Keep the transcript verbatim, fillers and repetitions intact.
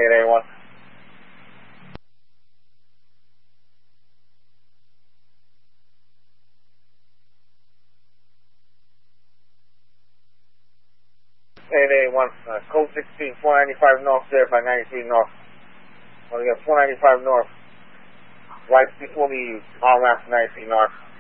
eight eight one. eight eight one, uh, code sixteen, four ninety-five north, there by ninety-three north. Only got four ninety-five north. Right before the on ramp ninety-three north.